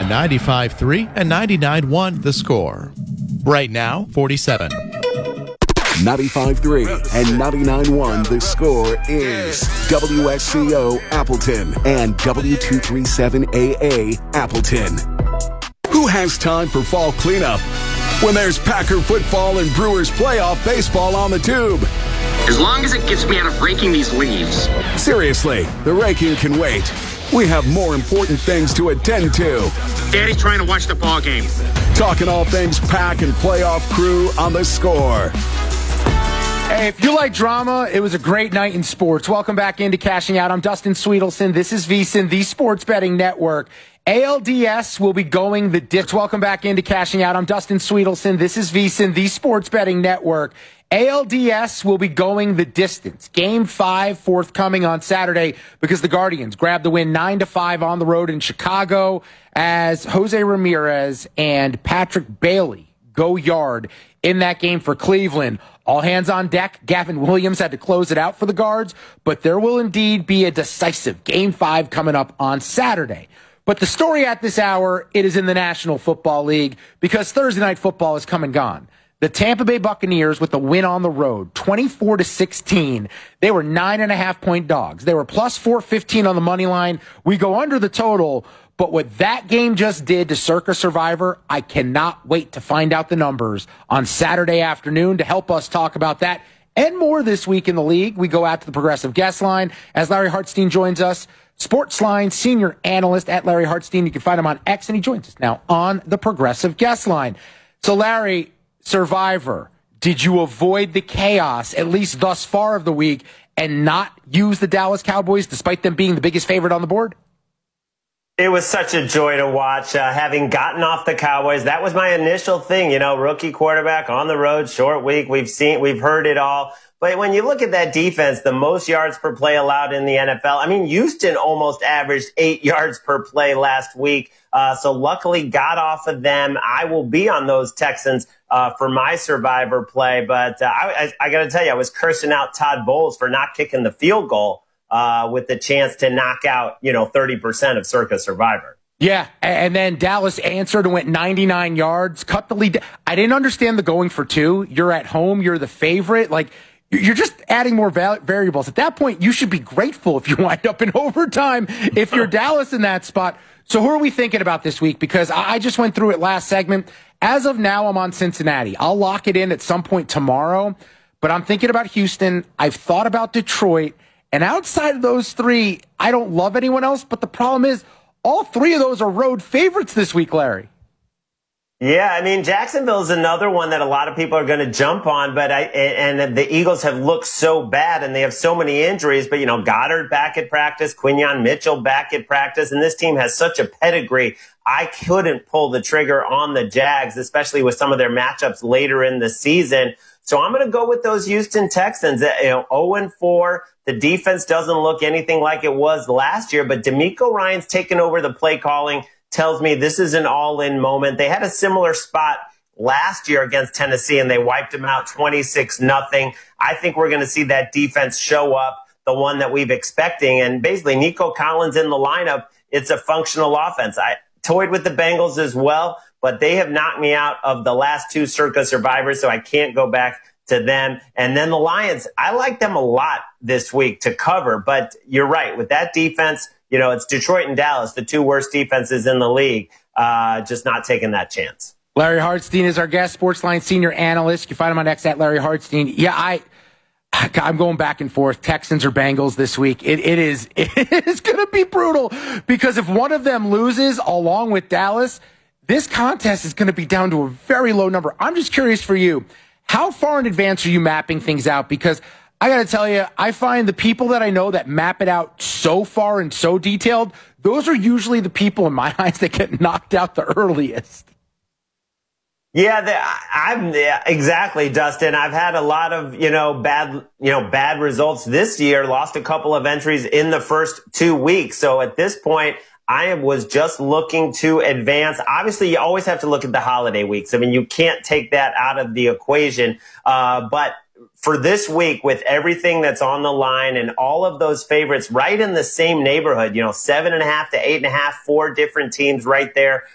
on 95.3 and 99.1 The Score. Right now, 47. 95.3 and 99.1 The Score is WSCO Appleton and W237AA Appleton. Who has time for fall cleanup when there's Packer football and Brewers playoff baseball on the tube? As long as it gets me out of raking these leaves. Seriously, the raking can wait. We have more important things to attend to. Daddy's trying to watch the ball game. Talking all things Pack and playoff crew on The Score. Hey, if you like drama, it was a great night in sports. Welcome back into Cashing Out. I'm Dustin Sweetelson. This is VSiN, the Sports Betting Network. ALDS will be going the distance. Welcome back into Cashing Out. I'm Dustin Sweetelson. This is VSiN, the Sports Betting Network. ALDS will be going the distance. Game 5 forthcoming on Saturday because the Guardians grabbed the win 9-5 on the road in Chicago as Jose Ramirez and Patrick Bailey go yard in that game for Cleveland. All hands on deck. Gavin Williams had to close it out for the Guards, but there will indeed be a decisive Game 5 coming up on Saturday. But the story at this hour, it is in the National Football League because Thursday Night Football is come and gone. The Tampa Bay Buccaneers with the win on the road, 24-16. They were 9.5-point dogs. They were plus 415 on the money line. We go under the total, but what that game just did to Circa Survivor, I cannot wait to find out the numbers on Saturday afternoon. To help us talk about that and more this week in the league, we go out to the Progressive Guest Line as Larry Hartstein joins us. Sportsline senior analyst at Larry Hartstein. You can find him on X, and he joins us now on the Progressive Guest Line. So, Larry, Survivor, did you avoid the chaos, at least thus far of the week, and not use the Dallas Cowboys despite them being the biggest favorite on the board? It was such a joy to watch, having gotten off the Cowboys. That was my initial thing, rookie quarterback on the road, short week. We've heard it all. But when you look at that defense, the most yards per play allowed in the NFL. I mean, Houston almost averaged 8 yards per play last week. So luckily got off of them. I will be on those Texans for my Survivor play. But I got to tell you, I was cursing out Todd Bowles for not kicking the field goal with the chance to knock out, 30% of Circa Survivor. Yeah, and then Dallas answered and went 99 yards, cut the lead. I didn't understand the going for two. You're at home. You're the favorite. You're just adding more variables. At that point, you should be grateful if you wind up in overtime if you're Dallas in that spot. So who are we thinking about this week? Because I just went through it last segment. As of now, I'm on Cincinnati. I'll lock it in at some point tomorrow. But I'm thinking about Houston. I've thought about Detroit. And outside of those three, I don't love anyone else. But the problem is all three of those are road favorites this week, Larry. Yeah, I mean, Jacksonville is another one that a lot of people are going to jump on, but and the Eagles have looked so bad and they have so many injuries, but Goddard back at practice, Quinyon Mitchell back at practice, and this team has such a pedigree. I couldn't pull the trigger on the Jags, especially with some of their matchups later in the season. So I'm going to go with those Houston Texans, 0-4. The defense doesn't look anything like it was last year, but DeMeco Ryans taken over the play calling. Tells me this is an all-in moment. They had a similar spot last year against Tennessee, and they wiped them out 26-0. I think we're going to see that defense show up, the one that we've expecting. And basically, Nico Collins in the lineup, it's a functional offense. I toyed with the Bengals as well, but they have knocked me out of the last two Circa Survivors, so I can't go back to them. And then the Lions, I like them a lot this week to cover, but you're right. With that defense, it's Detroit and Dallas, the two worst defenses in the league, just not taking that chance. Larry Hartstein is our guest, Sportsline senior analyst. You can find him on X at Larry Hartstein. Yeah, I'm going back and forth. Texans or Bengals this week. It is going to be brutal because if one of them loses along with Dallas, this contest is going to be down to a very low number. I'm just curious for you, how far in advance are you mapping things out? Because I got to tell you, I find the people that I know that map it out so far and so detailed, those are usually the people in my eyes that get knocked out the earliest. Yeah, exactly, Dustin. I've had a lot of, bad results this year, lost a couple of entries in the first 2 weeks. So at this point, I was just looking to advance. Obviously, you always have to look at the holiday weeks. I mean, you can't take that out of the equation. But for this week, with everything that's on the line and all of those favorites right in the same neighborhood, 7.5 to 8.5, 4 different teams right there.